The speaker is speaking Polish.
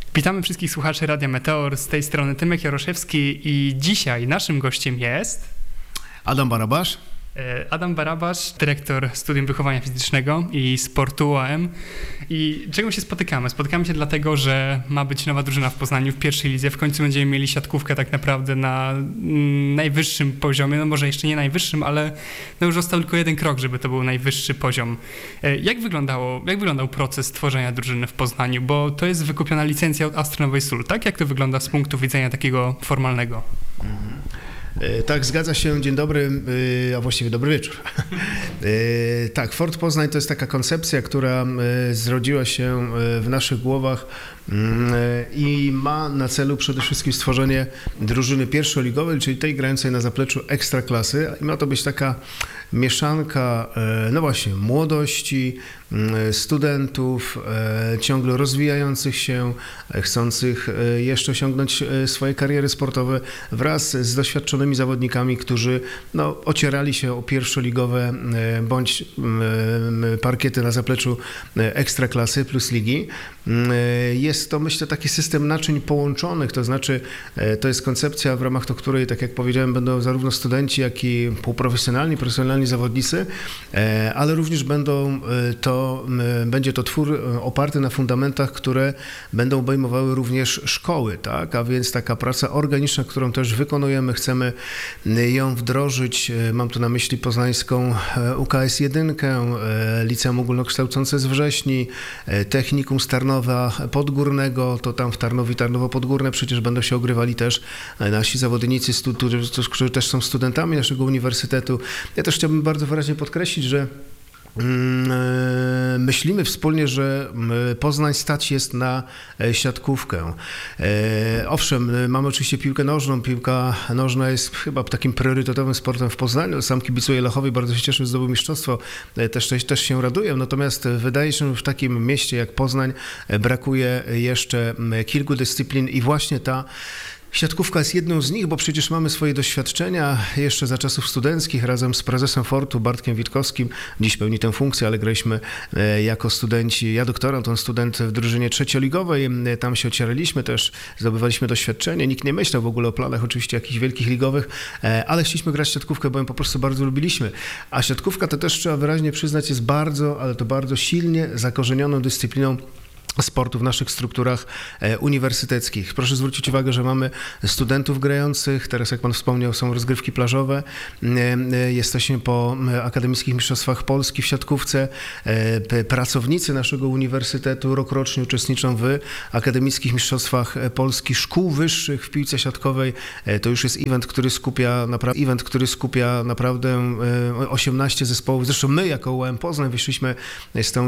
Witamy wszystkich słuchaczy Radia Meteor, z tej strony Tymek Jaroszewski i dzisiaj naszym gościem jest... Adam Barabasz. Adam Barabasz, dyrektor Studium Wychowania Fizycznego i Sportu UAM. I czego się spotykamy? Spotykamy się dlatego, że ma być nowa drużyna w Poznaniu w pierwszej lidze. W końcu będziemy mieli siatkówkę tak naprawdę na najwyższym poziomie. No może jeszcze nie najwyższym, ale no już został tylko jeden krok, żeby to był najwyższy poziom. Jak wyglądał proces tworzenia drużyny w Poznaniu? Bo to jest wykupiona licencja od Astronowej Sól, tak? Jak to wygląda z punktu widzenia takiego formalnego? Tak, zgadza się. Dzień dobry, a właściwie dobry wieczór. Tak, Fort Poznań to jest taka koncepcja, która zrodziła się w naszych głowach i ma na celu przede wszystkim stworzenie drużyny pierwszoligowej, czyli tej grającej na zapleczu ekstraklasy. I ma to być taka mieszanka, no właśnie, młodości, studentów, ciągle rozwijających się, chcących jeszcze osiągnąć swoje kariery sportowe wraz z doświadczonymi zawodnikami, którzy no, ocierali się o pierwszoligowe bądź parkiety na zapleczu ekstraklasy plus ligi. Jest to, myślę, taki system naczyń połączonych, to znaczy to jest koncepcja, w ramach której, tak jak powiedziałem, będą zarówno studenci, jak i półprofesjonalni, profesjonalni zawodnicy, ale również będzie to twór oparty na fundamentach, które będą obejmowały również szkoły, tak? A więc taka praca organiczna, którą też wykonujemy, chcemy ją wdrożyć. Mam tu na myśli poznańską UKS 1, Liceum Ogólnokształcące z Wrześni, Technikum z Tarnowa Podgórnego, to tam w Tarnowo Podgórne przecież będą się ogrywali też nasi zawodnicy, którzy też są studentami naszego uniwersytetu. Ja też chciałbym bardzo wyraźnie podkreślić, że myślimy wspólnie, że Poznań stać jest na siatkówkę. Owszem, mamy oczywiście piłkę nożną. Piłka nożna jest chyba takim priorytetowym sportem w Poznaniu. Sam kibicuję Lechowi, bardzo się cieszę, że zdobył mistrzostwo. Też się raduję. Natomiast wydaje się, że w takim mieście jak Poznań brakuje jeszcze kilku dyscyplin i właśnie ta siatkówka jest jedną z nich, bo przecież mamy swoje doświadczenia jeszcze za czasów studenckich razem z prezesem Fortu Bartkiem Witkowskim. Dziś pełni tę funkcję, ale graliśmy jako studenci, ja doktorant, on student w drużynie trzecioligowej. Tam się ocieraliśmy też, zdobywaliśmy doświadczenie. Nikt nie myślał w ogóle o planach oczywiście jakichś wielkich ligowych, ale chcieliśmy grać siatkówkę, bo ją po prostu bardzo lubiliśmy. A siatkówka, to też trzeba wyraźnie przyznać, jest bardzo, ale to bardzo silnie zakorzenioną dyscypliną sportu w naszych strukturach uniwersyteckich. Proszę zwrócić uwagę, że mamy studentów grających, teraz jak pan wspomniał, są rozgrywki plażowe, jesteśmy po akademickich mistrzostwach Polski w siatkówce, pracownicy naszego uniwersytetu rokrocznie uczestniczą w akademickich mistrzostwach Polski szkół wyższych w piłce siatkowej. To już jest event, który skupia naprawdę 18 zespołów. Zresztą my jako UAM Poznań wyszliśmy z tą